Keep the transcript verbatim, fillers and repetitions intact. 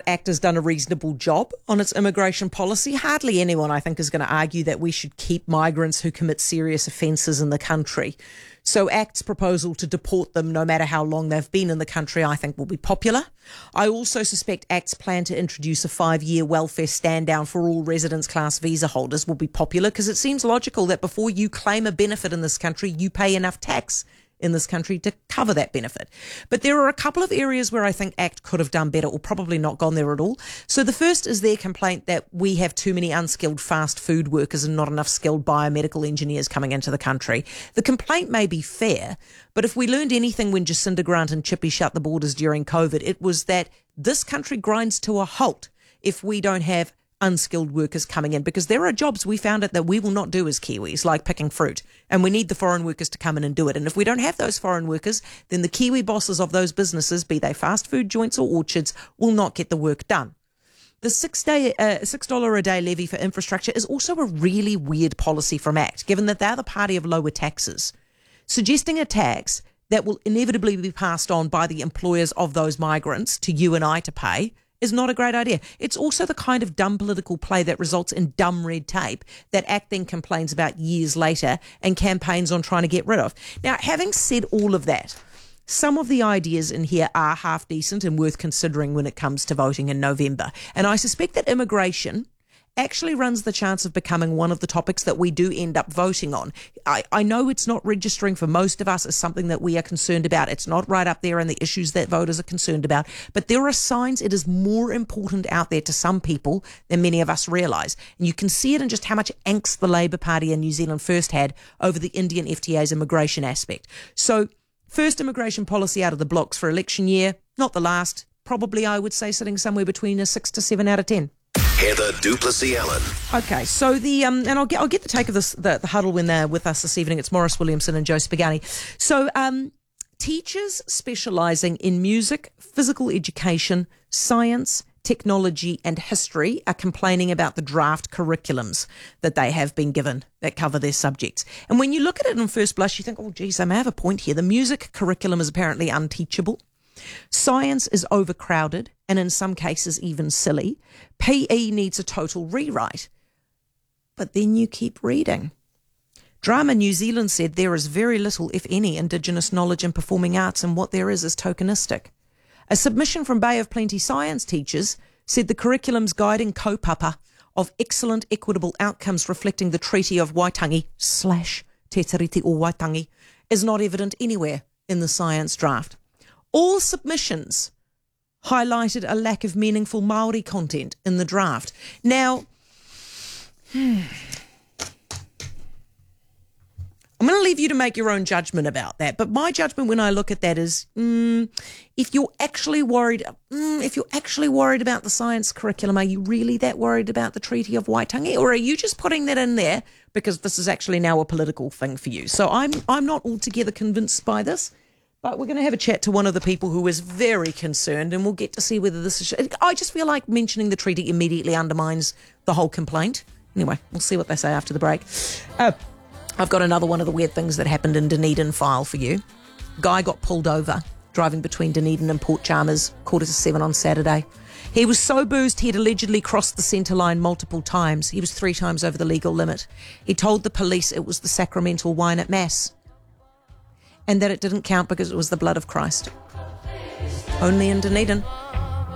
ACT has done a reasonable job on its immigration policy. Hardly anyone, I think, is going to argue that we should keep migrants who commit serious offences in the country. So ACT's proposal to deport them, no matter how long they've been in the country, I think will be popular. I also suspect ACT's plan to introduce a five-year welfare stand-down for all residence class visa holders will be popular, because it seems logical that before you claim a benefit in this country, you pay enough tax in this country to cover that benefit. But there are a couple of areas where I think ACT could have done better, or probably not gone there at all. So the first is their complaint that we have too many unskilled fast food workers and not enough skilled biomedical engineers coming into the country. The complaint may be fair, but if we learned anything when Jacinda Grant and Chippy shut the borders during COVID, it was that this country grinds to a halt if we don't have unskilled workers coming in, because there are jobs, we found it, that we will not do as Kiwis, like picking fruit, and we need the foreign workers to come in and do it. And if we don't have those foreign workers, then the Kiwi bosses of those businesses, be they fast food joints or orchards, will not get the work done. The six day, uh, six dollars a day levy for infrastructure is also a really weird policy from ACT, given that they're the party of lower taxes. Suggesting a tax that will inevitably be passed on by the employers of those migrants to you and I to pay is not a great idea. It's also the kind of dumb political play that results in dumb red tape that ACT then complains about years later and campaigns on trying to get rid of. Now, having said all of that, some of the ideas in here are half decent and worth considering when it comes to voting in November. And I suspect that immigration actually runs the chance of becoming one of the topics that we do end up voting on. I, I know it's not registering for most of us as something that we are concerned about. It's not right up there in the issues that voters are concerned about. But there are signs it is more important out there to some people than many of us realise. And you can see it in just how much angst the Labour Party in New Zealand first had over the Indian F T A's immigration aspect. So, first immigration policy out of the blocks for election year, not the last. Probably, I would say, sitting somewhere between a six to seven out of ten. Heather du Plessis-Allen. Okay, so the um, and I'll get I'll get the take of this the, the huddle when they're with us this evening. It's Morris Williamson and Joe Spagani. So um, teachers specialising in music, physical education, science, technology and history are complaining about the draft curriculums that they have been given that cover their subjects. And when you look at it on first blush, you think, oh, geez, they may have a point here. The music curriculum is apparently unteachable. Science is overcrowded and in some cases even silly. P E needs a total rewrite. But then you keep reading. Drama New Zealand said there is very little, if any, Indigenous knowledge in performing arts, and what there is is tokenistic. A submission from Bay of Plenty science teachers said the curriculum's guiding kaupapa of excellent equitable outcomes reflecting the Treaty of Waitangi slash Te Tiriti o Waitangi is not evident anywhere in the science draft. All submissions highlighted a lack of meaningful Māori content in the draft. Now, hmm, I'm going to leave you to make your own judgment about that. But my judgment when I look at that is, mm, if you're actually worried, mm, if you're actually worried about the science curriculum, are you really that worried about the Treaty of Waitangi, or are you just putting that in there because this is actually now a political thing for you? So I'm I'm not altogether convinced by this. But we're going to have a chat to one of the people who is very concerned, and we'll get to see whether this is... I just feel like mentioning the treaty immediately undermines the whole complaint. Anyway, we'll see what they say after the break. Uh, I've got another one of the weird things that happened in Dunedin file for you. Guy got pulled over driving between Dunedin and Port Chalmers, quarter to seven on Saturday. He was so boozed he had allegedly crossed the centre line multiple times. He was three times over the legal limit. He told the police it was the sacramental wine at Mass, and that it didn't count because it was the blood of Christ. Only in Dunedin.